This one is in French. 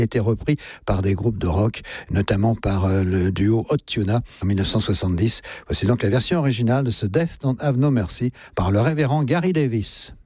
a été repris par des groupes de rock, notamment par le duo Hot Tuna en 1970. Voici donc la version originale de ce Death Don't Have No Mercy par le révérend Gary Davis.